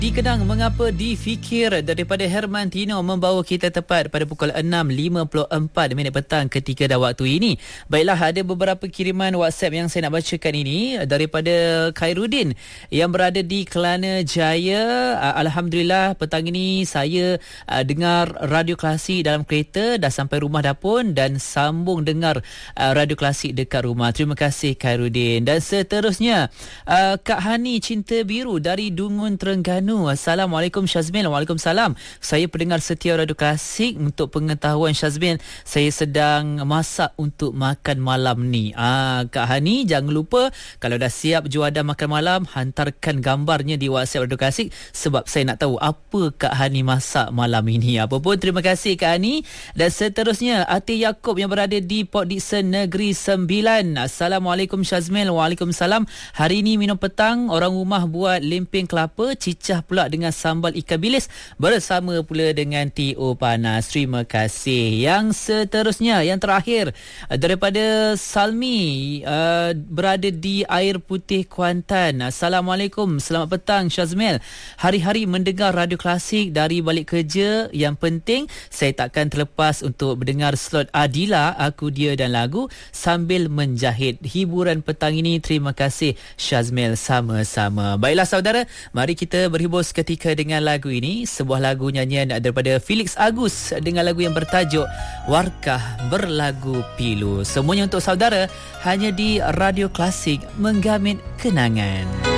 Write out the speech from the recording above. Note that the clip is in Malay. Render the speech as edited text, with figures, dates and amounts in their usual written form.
Dikenang mengapa difikir daripada Herman Tino membawa kita tepat pada pukul 6.54 petang ketika dah waktu ini. Baiklah, ada beberapa kiriman WhatsApp yang saya nak bacakan ini daripada Khairuddin yang berada di Kelana Jaya. Alhamdulillah petang ini saya dengar radio klasik dalam kereta, dah sampai rumah dah pun dan sambung dengar radio klasik dekat rumah. Terima kasih Khairuddin. Dan seterusnya Kak Hani Cinta Biru dari Dungun Terengganu. Assalamualaikum Syazmin. Waalaikumsalam. Saya pendengar setia radio klasik. Untuk pengetahuan Syazmin, saya sedang masak untuk makan malam ni. Kak Hani, jangan lupa kalau dah siap juadah makan malam, hantarkan gambarnya di WhatsApp radio klasik sebab saya nak tahu apa Kak Hani masak malam ini. Apa pun, terima kasih Kak Hani. Dan seterusnya Ati Yaakob yang berada di Port Dickson Negeri Sembilan. Assalamualaikum Syazmin. Waalaikumsalam. Hari ini minum petang, orang rumah buat lempeng kelapa, cicah pula dengan sambal ikan bilis bersama pula dengan T.O. panas. Terima kasih. Yang seterusnya, yang terakhir daripada Salmi berada di Air Putih Kuantan. Assalamualaikum, selamat petang Syazmil. Hari-hari mendengar radio klasik dari balik kerja. Yang penting saya takkan terlepas untuk mendengar slot Adila, Aku Dia dan Lagu sambil menjahit. Hiburan petang ini, terima kasih Syazmil. Sama-sama. Baiklah saudara, mari kita berhibur seketika dengan lagu ini. Sebuah lagu nyanyian daripada Felix Agus dengan lagu yang bertajuk Warkah Berlagu Pilu. Semuanya untuk saudara hanya di Radio Klasik, menggamit kenangan.